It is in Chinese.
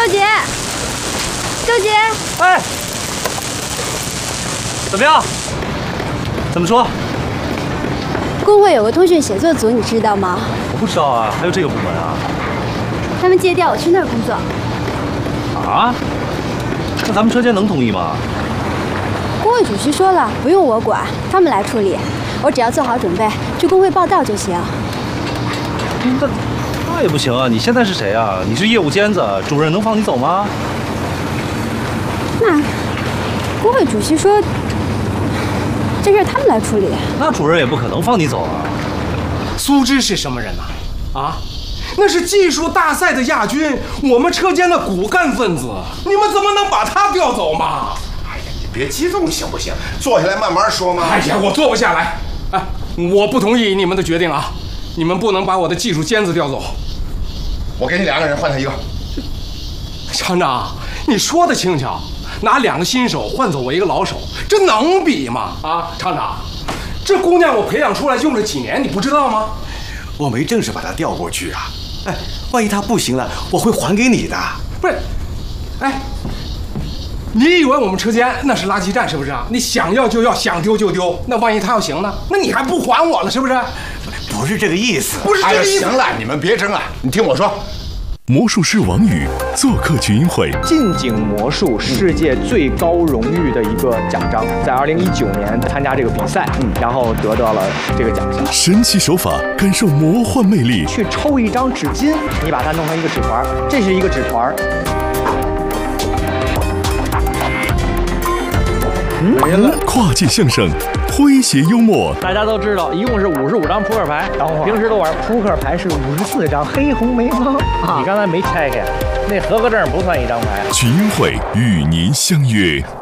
周杰，周杰， 哎，怎么样？怎么说？ 工会有个通讯写作组，你知道吗？ 我不知道啊，还有这个部门啊？ 他们借调我去那儿工作。 啊？那咱们车间能同意吗？ 工会主席说了，不用我管，他们来处理，我只要做好准备，去工会报道就行。 那也不行啊！你现在是谁啊？你是业务尖子，主任能放你走吗？ 那工会主席说，这事他们来处理。 那主任也不可能放你走啊！ 苏芝是什么人呐？啊，那是技术大赛的亚军，我们车间的骨干分子，你们怎么能把他调走嘛？ 哎呀，你别激动行不行？坐下来慢慢说嘛。 哎呀，我坐不下来。哎，我不同意你们的决定啊！你们不能把我的技术尖子调走。 我给你2个人换他一个。 厂长，你说的轻巧，拿2个新手换走我一个老手，这能比吗？啊，厂长，这姑娘我培养出来用了几年，你不知道吗？ 我没正式把她调过去啊。哎，万一她不行了，我会还给你的。 不是，哎，你以为我们车间那是垃圾站是不是啊？你想要就要，想丢就丢。那万一她要行呢？那你还不还我了是不是？ 不是这个意思， 不是这个意思。 行了，你们别争了，你听我说。 魔术师王宇做客群英会， 近景魔术世界最高荣誉的一个奖章，在2019年参加这个比赛，然后得到了这个奖项。 神奇手法，感受魔幻魅力。 去抽一张纸巾，你把它弄成一个纸团，这是一个纸团。 没了。跨界相声，诙谐幽默。 大家都知道，一共是55张扑克牌。 等会儿， 平时都玩扑克牌是54张，黑红梅花。 你刚才没拆开，那合格证不算一张牌。 群英会与您相约。